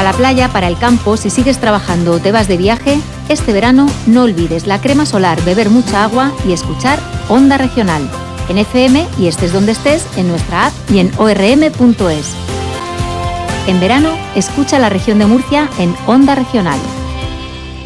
Para la playa, para el campo, si sigues trabajando o te vas de viaje, este verano no olvides la crema solar, beber mucha agua y escuchar Onda Regional. En FM y estés donde estés, en nuestra app y en orm.es. En verano, escucha la región de Murcia en Onda Regional.